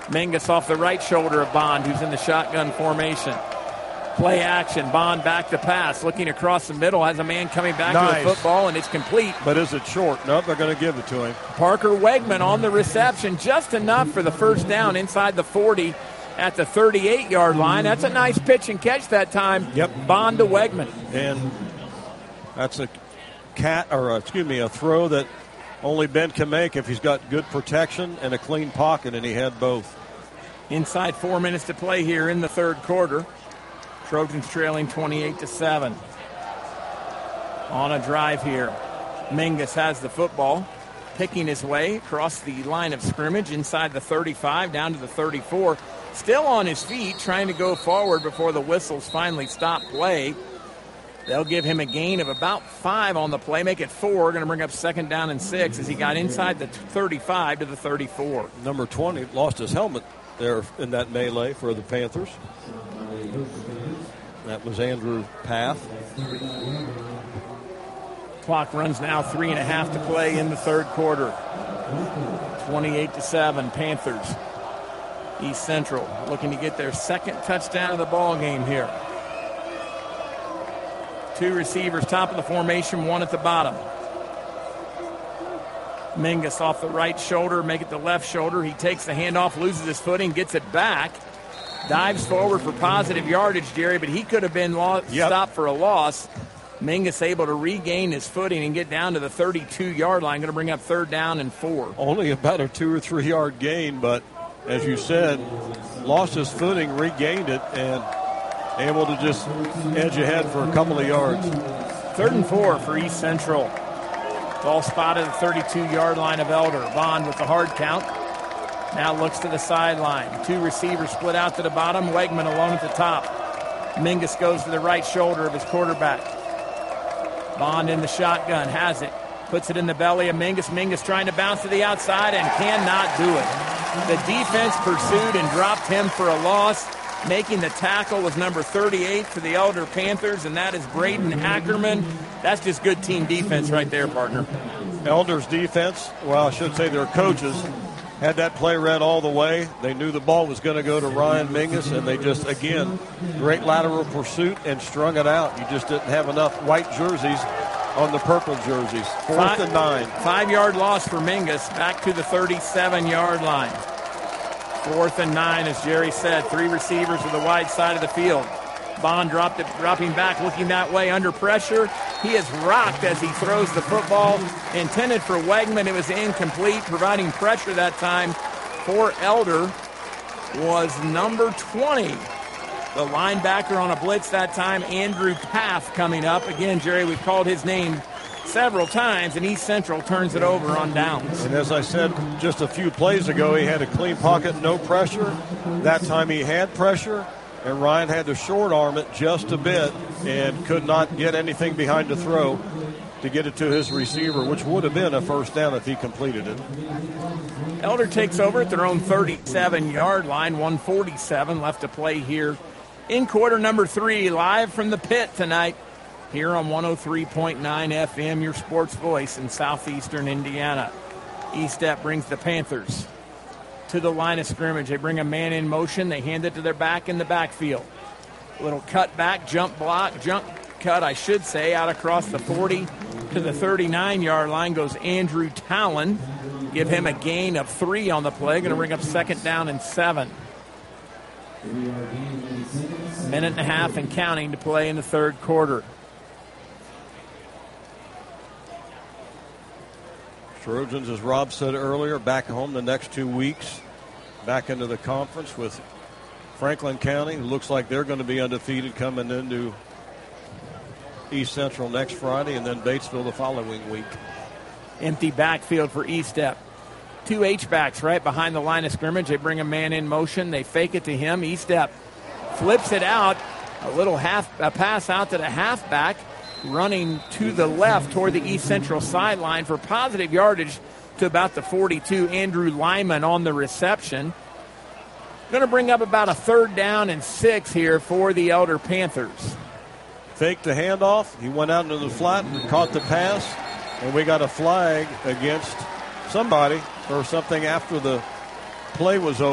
Mingus off the right shoulder of Bond, who's in the shotgun formation. Play action. Bond back to pass. Looking across the middle. Has a man coming back to the football, and it's complete. But is it short? No, they're going to give it to him. Parker Wegman on the reception. Just enough for the first down inside the 40 at the 38-yard line. That's a nice pitch and catch that time. Yep. Bond to Wegman. And that's a throw that only Ben can make if he's got good protection and a clean pocket, and he had both. Inside 4 minutes to play here in the third quarter. Trojans trailing 28-7. On a drive here. Mingus has the football, picking his way across the line of scrimmage inside the 35 down to the 34. Still on his feet, trying to go forward before the whistles finally stop play. They'll give him a gain of about 5 on the play, make it 4. Going to bring up second down and 6 as he got inside the 35 to the 34. Number 20 lost his helmet there in that melee for the Panthers. That was Andrew Path. Clock runs now 3.5 to play in the third quarter. 28-7, Panthers. East Central looking to get their second touchdown of the ball game here. 2 receivers, top of the formation, 1 at the bottom. Mingus off the right shoulder, make it the left shoulder. He takes the handoff, loses his footing, gets it back. Dives forward for positive yardage, Jerry, but he could have been stopped for a loss. Mingus able to regain his footing and get down to the 32-yard line. Going to bring up third down and 4. Only about a 2 or 3 yard gain, but as you said, lost his footing, regained it, and able to just edge ahead for a couple of yards. Third and 4 for East Central. Ball spotted at the 32-yard line of Elder. Bond with the hard count. Now looks to the sideline. 2 receivers split out to the bottom. Wegman alone at the top. Mingus goes to the right shoulder of his quarterback. Bond in the shotgun, has it. Puts it in the belly of Mingus. Mingus trying to bounce to the outside and cannot do it. The defense pursued and dropped him for a loss. Making the tackle was number 38 for the Elder Panthers, and that is Braden Ackerman. That's just good team defense right there, partner. Elder's defense, well, I should say their coaches, had that play read all the way. They knew the ball was going to go to Ryan Mingus, and they just, again, great lateral pursuit and strung it out. You just didn't have enough white jerseys on the purple jerseys. 4th and 9. 5-yard loss for Mingus, back to the 37-yard line. 4th and 9, as Jerry said. 3 receivers to the wide side of the field. Bond dropping back, looking that way under pressure. He is rocked as he throws the football. Intended for Wegman. It was incomplete. Providing pressure that time for Elder was number 20. The linebacker on a blitz that time, Andrew Path, coming up. Again, Jerry, we've called his name several times, and East Central turns it over on downs. And as I said just a few plays ago, he had a clean pocket, no pressure. That time he had pressure, and Ryan had to short arm it just a bit and could not get anything behind the throw to get it to his receiver, which would have been a first down if he completed it. Elder takes over at their own 37-yard line, 1:47 left to play here in quarter number 3, live from the pit tonight here on 103.9 FM, your sports voice in southeastern Indiana. E-Step brings the Panthers to the line of scrimmage. They bring a man in motion. They hand it to their back in the backfield. Little cut back, jump cut, I should say, out across the 40 to the 39-yard line goes Andrew Talon. Give him a gain of 3 on the play. Going to bring up second down and 7. Minute and a half and counting to play in the third quarter. Trojans, as Rob said earlier, back home the next 2 weeks, back into the conference with Franklin County. It looks like they're going to be undefeated coming into East Central next Friday, and then Batesville the following week. Empty backfield for E-Step. 2 H-backs right behind the line of scrimmage. They bring a man in motion. They fake it to him. E-Step flips it out. A pass out to the halfback, running to the left toward the East Central sideline for positive yardage to about the 42. Andrew Lyman on the reception. Going to bring up about a third down and 6 here for the Elder Panthers. Faked the handoff. He went out into the flat and caught the pass. And we got a flag against somebody or something after the play was over.